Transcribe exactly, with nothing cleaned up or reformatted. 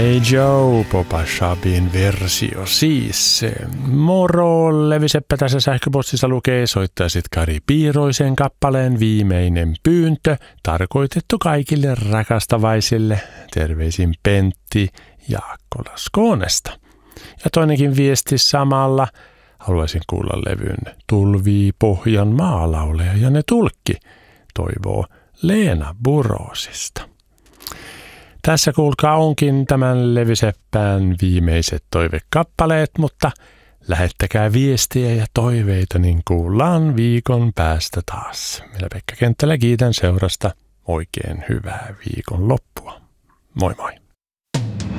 Hey Joe, Popa Shabin versio siis. Moro, Levi-Seppä tässä sähköpostissa lukee, soittaisit Kari Piiroisen kappaleen Viimeinen pyyntö, tarkoitettu kaikille rakastavaisille. Terveisin Pentti Jaakkola-Skoonesta. Ja toinenkin viesti samalla. Haluaisin kuulla levyn Tulvii Pohjan maalauleja ja ne tulkki, toivoo Leena Burosista. Tässä kuulkaa onkin tämän Levi-Seppään viimeiset toivekappaleet, mutta lähettäkää viestiä ja toiveita, niin kuullaan viikon päästä taas. Minä Pekka Kenttälä kiitän seurasta. Oikein hyvää viikon loppua. Moi moi!